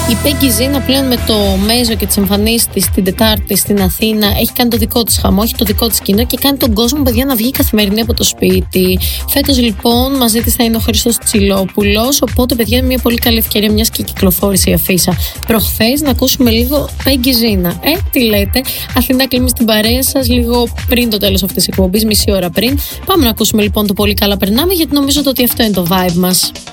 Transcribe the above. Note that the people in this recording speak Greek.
Η Πέγκι Ζήνα πλέον με το Μέζο και τις εμφανίσεις της την Τετάρτη στην Αθήνα έχει κάνει το δικό της χαμό, έχει το δικό της κοινό και κάνει τον κόσμο, παιδιά, να βγει καθημερινή από το σπίτι. Φέτος λοιπόν μαζί της θα είναι ο Χρήστος Τσιλόπουλος, οπότε παιδιά είναι μια πολύ καλή ευκαιρία, μιας και κυκλοφόρησε η αφίσα προχθές, να ακούσουμε λίγο Πέγκι Ζήνα. Τι λέτε? Αθηνά κλείνει στην παρέα σας λίγο πριν το τέλος αυτής της εκπομπής, μισή ώρα πριν. Πάμε να ακούσουμε λοιπόν το πολύ καλά περνάμε, γιατί νομίζω ότι αυτό είναι το vibe μας.